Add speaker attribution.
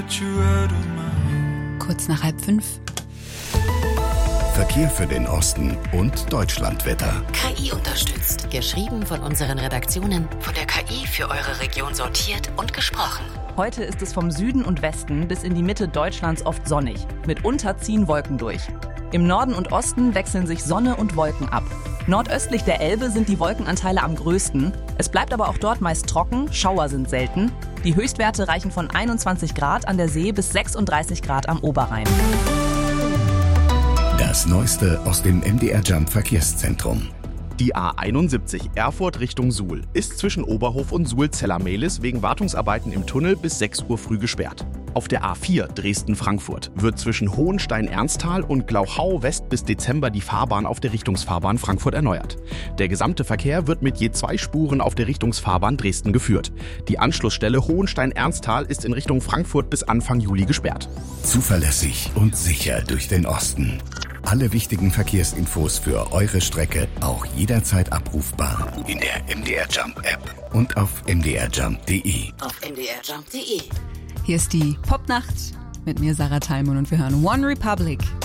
Speaker 1: Kurz nach 4:30.
Speaker 2: Verkehr für den Osten und Deutschlandwetter.
Speaker 3: KI unterstützt. Geschrieben von unseren Redaktionen, von der KI für eure Region sortiert und gesprochen.
Speaker 4: Heute ist es vom Süden und Westen bis in die Mitte Deutschlands oft sonnig. Mitunter ziehen Wolken durch. Im Norden und Osten wechseln sich Sonne und Wolken ab. Nordöstlich der Elbe sind die Wolkenanteile am größten. Es bleibt aber auch dort meist trocken, Schauer sind selten. Die Höchstwerte reichen von 21 Grad an der See bis 36 Grad am Oberrhein.
Speaker 2: Das Neueste aus dem MDR Jump Verkehrszentrum.
Speaker 5: Die A71 Erfurt Richtung Suhl ist zwischen Oberhof und Suhl-Zellermehlis wegen Wartungsarbeiten im Tunnel bis 6 Uhr früh gesperrt. Auf der A4 Dresden-Frankfurt wird zwischen Hohenstein-Ernsthal und Glauchau West bis Dezember die Fahrbahn auf der Richtungsfahrbahn Frankfurt erneuert. Der gesamte Verkehr wird mit je 2 Spuren auf der Richtungsfahrbahn Dresden geführt. Die Anschlussstelle Hohenstein-Ernsthal ist in Richtung Frankfurt bis Anfang Juli gesperrt.
Speaker 2: Zuverlässig und sicher durch den Osten. Alle wichtigen Verkehrsinfos für eure Strecke auch jederzeit abrufbar in der MDR Jump App und auf mdrjump.de.
Speaker 3: Auf mdrjump.de.
Speaker 1: Hier ist die Popnacht mit mir, Sarah Thalmann, und wir hören One Republic